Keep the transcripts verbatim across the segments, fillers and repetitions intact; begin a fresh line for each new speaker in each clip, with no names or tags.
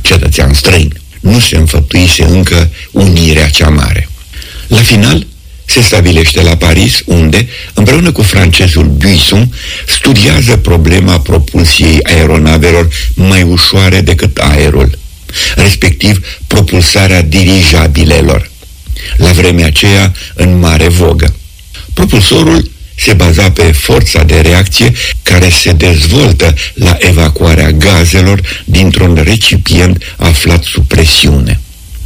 cetățean străin. Nu se înfăptuise încă unirea cea mare. La final, se stabilește la Paris, unde, împreună cu francezul Buisson, studiază problema propulsiei aeronavelor mai ușoare decât aerul, respectiv propulsarea dirijabilelor, la vremea aceea în mare vogă. Propulsorul se baza pe forța de reacție care se dezvoltă la evacuarea gazelor dintr-un recipient aflat sub presiune.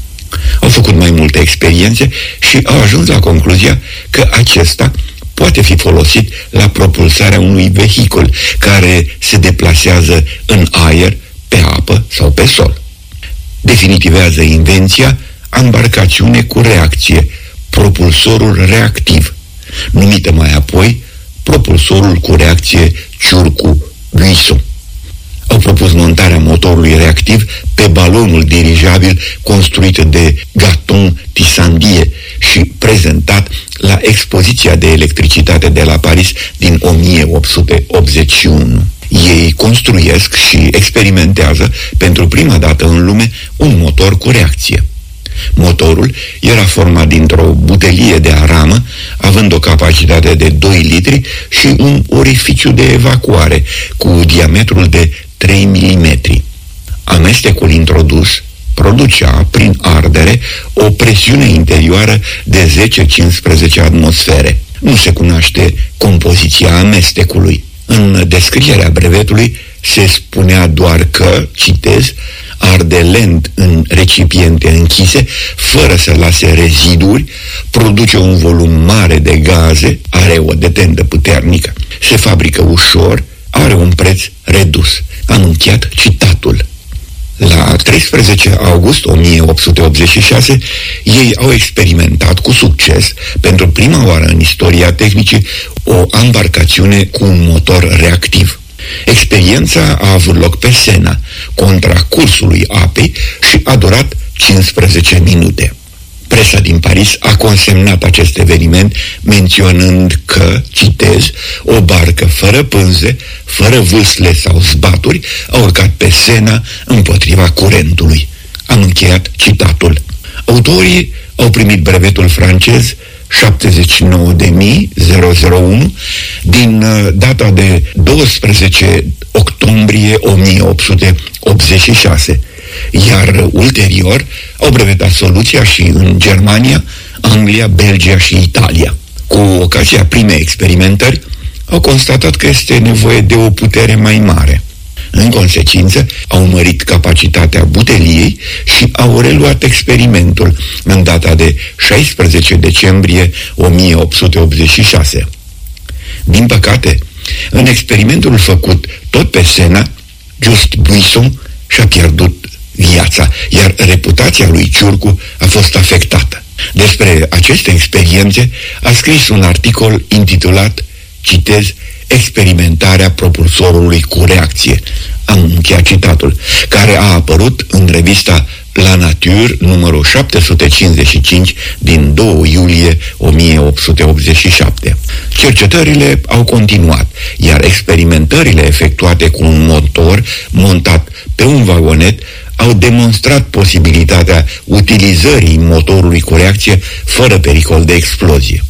Au făcut mai multe experiențe și au ajuns la concluzia că acesta poate fi folosit la propulsarea unui vehicul care se deplasează în aer, pe apă sau pe sol. Definitivează invenția ambarcațiune cu reacție, propulsorul reactiv, numită mai apoi propulsorul cu reacție Ciurcu-Buisson. Au propus montarea motorului reactiv pe balonul dirijabil construit de Gaton Tissandier și prezentat la expoziția de electricitate de la Paris din o mie opt sute optzeci și unu. Ei construiesc și experimentează pentru prima dată în lume un motor cu reacție. Motorul era format dintr-o butelie de aramă, având o capacitate de doi litri și un orificiu de evacuare cu diametrul de trei milimetri. Amestecul introdus producea, prin ardere, o presiune interioară de zece-cincisprezece atmosfere. Nu se cunoaște compoziția amestecului. În descrierea brevetului se spunea doar că, citez, arde lent în recipiente închise, fără să lase reziduri, produce un volum mare de gaze, are o detentă puternică, se fabrică ușor, are un preț redus. Am încheiat citatul. La treisprezece august o mie opt sute optzeci și șase, ei au experimentat cu succes, pentru prima oară în istoria tehnicii, o ambarcațiune cu un motor reactiv. Experiența a avut loc pe Sena, contra cursului apei, și a durat cincisprezece minute. Presa din Paris a consemnat acest eveniment menționând că, citez, o barcă fără pânze, fără vâsle sau zbaturi a urcat pe Sena împotriva curentului. Am încheiat citatul. Autorii au primit brevetul francez șaptezeci și nouă de mii unu din data de doisprezece octombrie o mie opt sute optzeci și șase, iar ulterior au brevetat soluția și în Germania, Anglia, Belgia și Italia. Cu ocazia primei experimentări, au constatat că este nevoie de o putere mai mare. În consecință, au mărit capacitatea buteliei și au reluat experimentul în data de șaisprezece decembrie o mie opt sute optzeci și șase. Din păcate, în experimentul făcut tot pe Sena, Just Buisson și-a pierdut viața, iar reputația lui Ciurcu a fost afectată. Despre aceste experiențe a scris un articol intitulat, citez, Experimentarea propulsorului cu reacție, am încheiat citatul, care a apărut în revista La Nature, numărul șapte sute cincizeci și cinci din doi iulie o mie opt sute optzeci și șapte. Cercetările au continuat, iar experimentările efectuate cu un motor montat pe un vagonet au demonstrat posibilitatea utilizării motorului cu reacție fără pericol de explozie.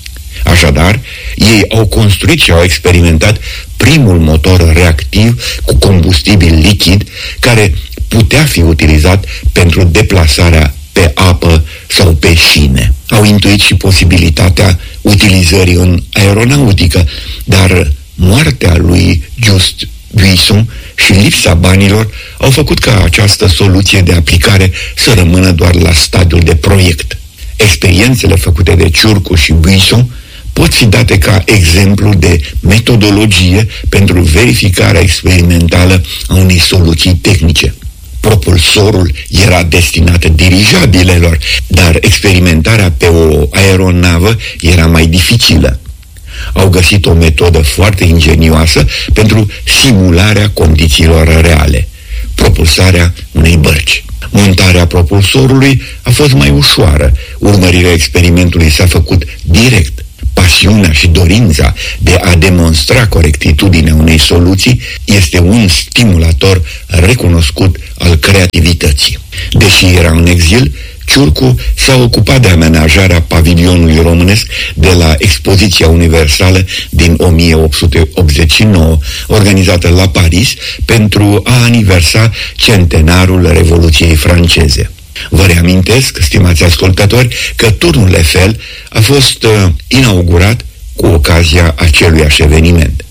Așadar, ei au construit și au experimentat primul motor reactiv cu combustibil lichid care putea fi utilizat pentru deplasarea pe apă sau pe șine. Au intuit și posibilitatea utilizării în aeronautică, dar moartea lui Just Buisson și lipsa banilor au făcut ca această soluție de aplicare să rămână doar la stadiul de proiect. Experiențele făcute de Ciurcu și Buisson pot fi date ca exemplu de metodologie pentru verificarea experimentală a unei soluții tehnice. Propulsorul era destinat dirijabilelor, dar experimentarea pe o aeronavă era mai dificilă. Au găsit o metodă foarte ingenioasă pentru simularea condițiilor reale, propulsarea unei bărci. Montarea propulsorului a fost mai ușoară, urmărirea experimentului s-a făcut direct. pasiunea și dorința de a demonstra corectitudinea unei soluții este un stimulator recunoscut al creativității. Deși era în exil, Ciurcu s-a ocupat de amenajarea pavilionului românesc de la Expoziția Universală din o mie opt sute optzeci și nouă, organizată la Paris pentru a aniversa centenarul Revoluției franceze. Vă reamintesc, stimați ascultători, că turnul Eiffel a fost uh, inaugurat cu ocazia aceluiași eveniment.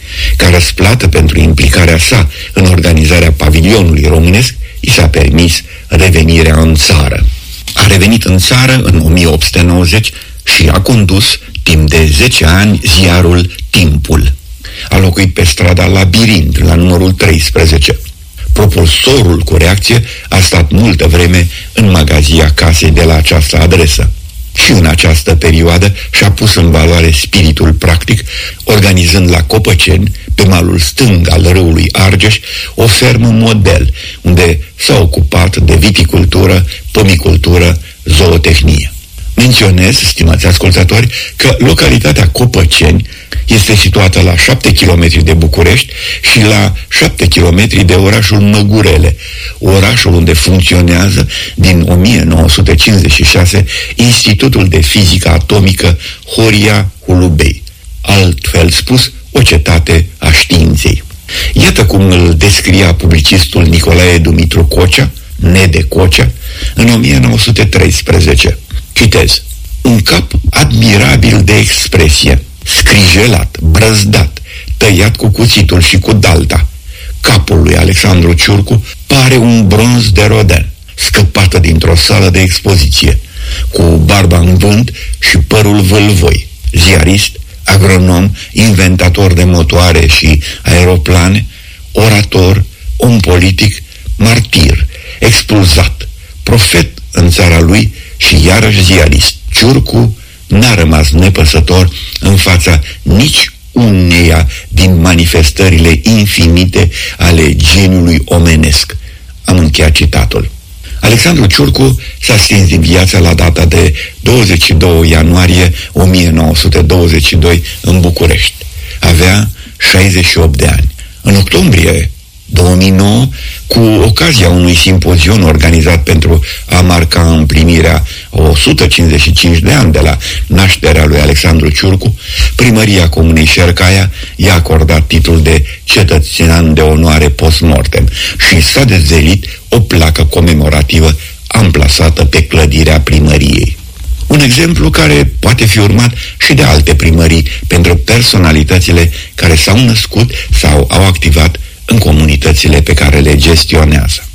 Ca răsplată pentru implicarea sa în organizarea pavilionului românesc, i s-a permis revenirea în țară. A revenit în țară în o mie opt sute nouăzeci și a condus timp de zece ani ziarul Timpul. A locuit pe strada Labirint, la numărul treisprezece. Propulsorul cu reacție a stat multă vreme în magazia casei de la această adresă. Și în această perioadă și-a pus în valoare spiritul practic, organizând la Copăceni, pe malul stâng al râului Argeș, o fermă model, unde s-a ocupat de viticultură, pomicultură, zootehnie. Menționez, stimați ascultători, că localitatea Copăceni este situată la șapte kilometri de București și la șapte kilometri de orașul Măgurele, orașul unde funcționează din o mie nouă sute cincizeci și șase Institutul de Fizică Atomică Horia Hulubei, altfel spus, o cetate a științei. Iată cum îl descria publicistul Nicolae Dumitru Cocea, Nede Cocea, în o mie nouă sute treisprezece. Citez: un cap admirabil de expresie, scrijelat, brăzdat, tăiat cu cuțitul și cu dalta. Capul lui Alexandru Ciurcu pare un bronz de Rodin, scăpată dintr-o sală de expoziție, cu barba în vânt și părul vâlvoi. Ziarist, agronom, inventator de motoare și aeroplane, orator, om politic, martir, expulzat, profet în țara lui și iarăși ziarist. Ciurcu n-a rămas nepăsător în fața nici uneia din manifestările infinite ale geniului omenesc. Am încheiat citatul. Alexandru Ciurcu s-a stins din viață la data de douăzeci și doi ianuarie o mie nouă sute douăzeci și doi în București. Avea șaizeci și opt de ani. În octombrie două mii nouă, cu ocazia unui simpozion organizat pentru a marca împlinirea o sută cincizeci și cinci de ani de la nașterea lui Alexandru Ciurcu, Primăria Comunei Șercaia i-a acordat titlul de cetățean de onoare post-mortem și s-a dezvelit o placă comemorativă amplasată pe clădirea primăriei. Un exemplu care poate fi urmat și de alte primării pentru personalitățile care s-au născut sau au activat în comunitățile pe care le gestionează.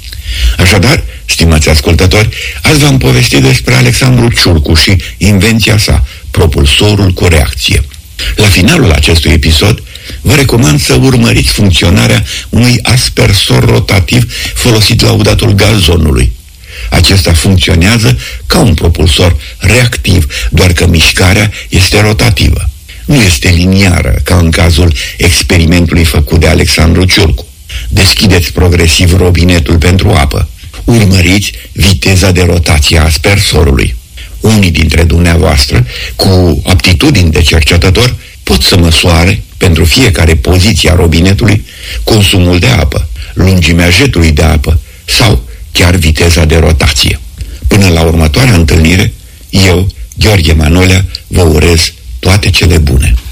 Așadar, stimați ascultători, azi v-am povestit despre Alexandru Ciurcu și invenția sa, propulsorul cu reacție. La finalul acestui episod, vă recomand să urmăriți funcționarea unui aspersor rotativ folosit la udatul gazonului. Acesta funcționează ca un propulsor reactiv, doar că mișcarea este rotativă. Nu este liniară, ca în cazul experimentului făcut de Alexandru Ciurcu. Deschideți progresiv robinetul pentru apă. Urmăriți viteza de rotație a aspersorului. Unii dintre dumneavoastră, cu aptitudini de cercetător, pot să măsoare, pentru fiecare poziție a robinetului, consumul de apă, lungimea jetului de apă sau chiar viteza de rotație. Până la următoarea întâlnire, eu, Gheorghe Manolea, vă urez toate cele bune.